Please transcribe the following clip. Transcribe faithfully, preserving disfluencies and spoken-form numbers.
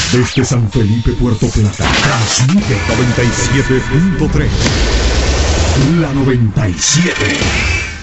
Desde San Felipe, Puerto Plata, transmite noventa y siete punto tres. La noventa y siete.